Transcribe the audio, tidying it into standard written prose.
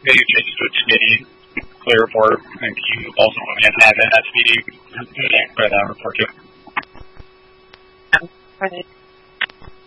maybe change to a committee clear report, and you also want me to have an SPD report to. Right.